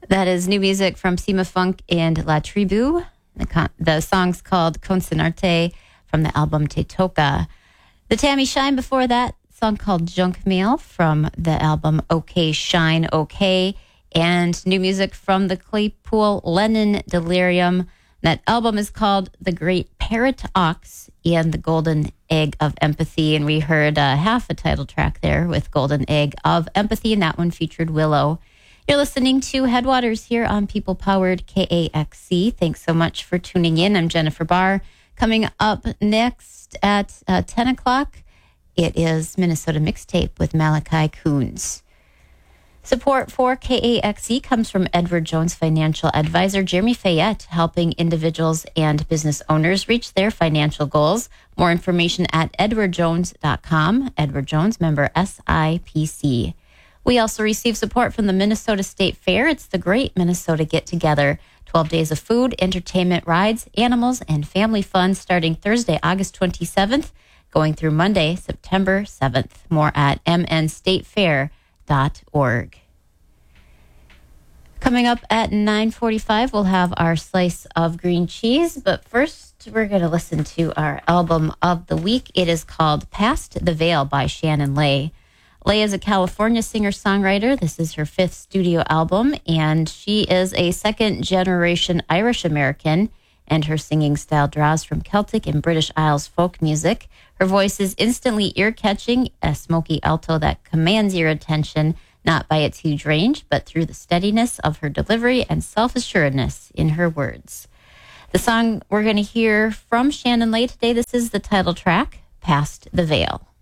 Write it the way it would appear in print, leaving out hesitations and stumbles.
That is new music from Sima Funk and La Tribu. The song's called Consonarte from the album Te Toka. The Tammy Shine before that, song called Junk Mail from the album OK Shine OK. And new music from the Claypool Lennon Delirium. That album is called The Great Parrot Ox and the Golden Egg of Empathy. And we heard half a title track there with Golden Egg of Empathy, and that one featured Willow. You're listening to Headwaters here on People-Powered KAXC. Thanks so much for tuning in. I'm Jennifer Barr. Coming up next at 10 o'clock, it is Minnesota Mixtape with Malachi Coons. Support for KAXC comes from Edward Jones Financial Advisor Jeremy Fayette, helping individuals and business owners reach their financial goals. More information at edwardjones.com. Edward Jones, member SIPC. We also receive support from the Minnesota State Fair. It's the Great Minnesota Get-Together. 12 days of food, entertainment, rides, animals, and family fun starting Thursday, August 27th, going through Monday, September 7th. More at mnstatefair.org. Coming up at 9:45, we'll have our slice of green cheese. But first, we're going to listen to our album of the week. It is called Past the Veil by Shannon Lay. Lay is a California singer-songwriter. This is her fifth studio album, and she is a second-generation Irish-American, and her singing style draws from Celtic and British Isles folk music. Her voice is instantly ear-catching, a smoky alto that commands your attention, not by its huge range, but through the steadiness of her delivery and self-assuredness in her words. The song we're going to hear from Shannon Lay today, this is the title track, Past the Veil.